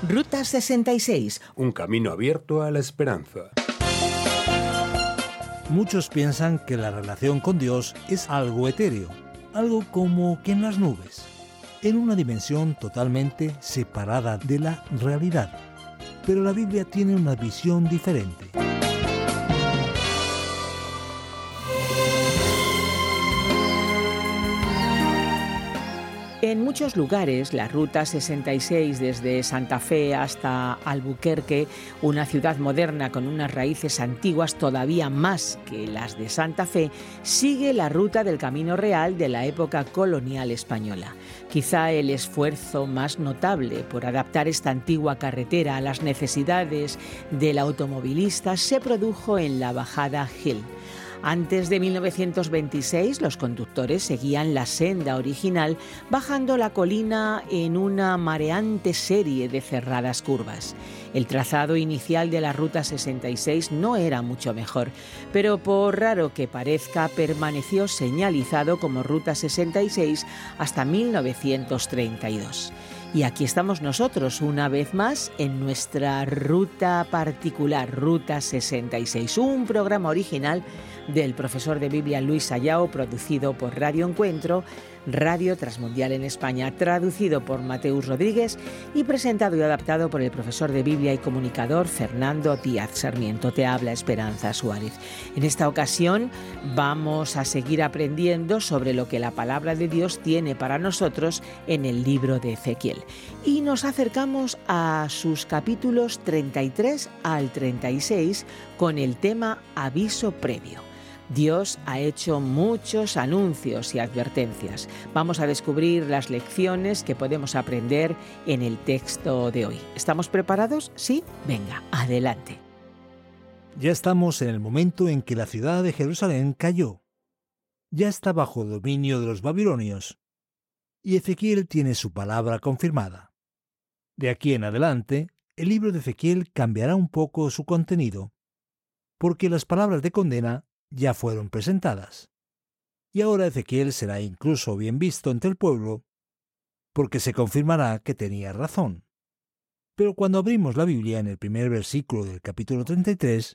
Ruta 66. Un camino abierto a la esperanza. Muchos piensan que la relación con Dios es algo etéreo, algo como que en las nubes, en una dimensión totalmente separada de la realidad. Pero la Biblia tiene una visión diferente. En muchos lugares, la Ruta 66 desde Santa Fe hasta Albuquerque, una ciudad moderna con unas raíces antiguas todavía más que las de Santa Fe, sigue la ruta del Camino Real de la época colonial española. Quizá el esfuerzo más notable por adaptar esta antigua carretera a las necesidades del automovilista se produjo en la bajada Hill. Antes de 1926, los conductores seguían la senda original, bajando la colina en una mareante serie de cerradas curvas. El trazado inicial de la Ruta 66 no era mucho mejor, pero por raro que parezca, permaneció señalizado como Ruta 66 hasta 1932. Y aquí estamos nosotros una vez más en nuestra ruta particular, Ruta 66, un programa original del profesor de Biblia Luis Sayao, producido por Radio Encuentro, Radio Transmundial en España, traducido por Mateus Rodríguez y presentado y adaptado por el profesor de Biblia y comunicador Fernando Díaz Sarmiento. Te habla Esperanza Suárez. En esta ocasión vamos a seguir aprendiendo sobre lo que la palabra de Dios tiene para nosotros en el libro de Ezequiel. Y nos acercamos a sus capítulos 33 al 36 con el tema Aviso Previo. Dios ha hecho muchos anuncios y advertencias. Vamos a descubrir las lecciones que podemos aprender en el texto de hoy. ¿Estamos preparados? ¿Sí? Venga, adelante. Ya estamos en el momento en que la ciudad de Jerusalén cayó. Ya está bajo dominio de los babilonios. Y Ezequiel tiene su palabra confirmada. De aquí en adelante, el libro de Ezequiel cambiará un poco su contenido, porque las palabras de condena ya fueron presentadas. Y ahora Ezequiel será incluso bien visto entre el pueblo, porque se confirmará que tenía razón. Pero cuando abrimos la Biblia en el primer versículo del capítulo 33,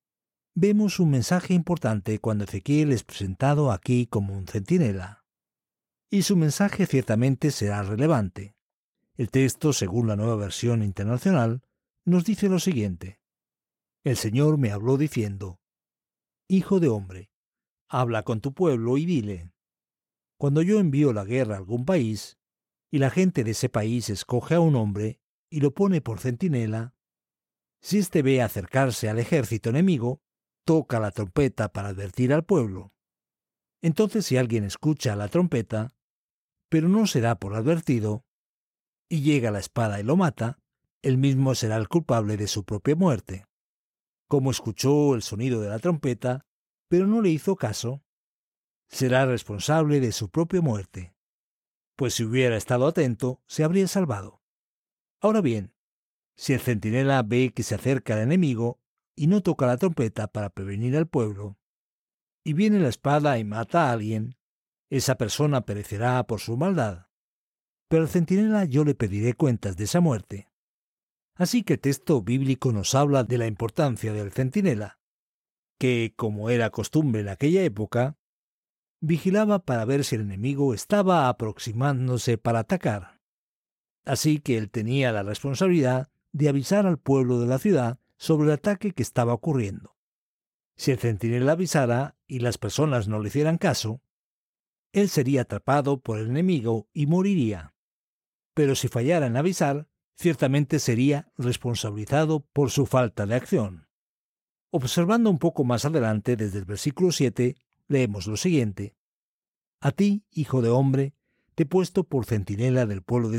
vemos un mensaje importante cuando Ezequiel es presentado aquí como un centinela. Y su mensaje ciertamente será relevante. El texto, según la Nueva Versión Internacional, nos dice lo siguiente: El Señor me habló diciendo: Hijo de hombre, habla con tu pueblo y dile: cuando yo envío la guerra a algún país, y la gente de ese país escoge a un hombre y lo pone por centinela, si éste ve acercarse al ejército enemigo, toca la trompeta para advertir al pueblo. Entonces, si alguien escucha la trompeta, pero no se da por advertido, y llega la espada y lo mata, él mismo será el culpable de su propia muerte. Como escuchó el sonido de la trompeta, pero no le hizo caso, será responsable de su propia muerte, pues si hubiera estado atento, se habría salvado. Ahora bien, si el centinela ve que se acerca el enemigo y no toca la trompeta para prevenir al pueblo, y viene la espada y mata a alguien, esa persona perecerá por su maldad. Pero al centinela yo le pediré cuentas de esa muerte. Así que el texto bíblico nos habla de la importancia del centinela, que, como era costumbre en aquella época, vigilaba para ver si el enemigo estaba aproximándose para atacar. Así que él tenía la responsabilidad de avisar al pueblo de la ciudad sobre el ataque que estaba ocurriendo. Si el centinela avisara y las personas no le hicieran caso, él sería atrapado por el enemigo y moriría. Pero si fallara en avisar, ciertamente sería responsabilizado por su falta de acción. Observando un poco más adelante, desde el versículo 7, leemos lo siguiente: A ti, hijo de hombre, te he puesto por centinela del pueblo de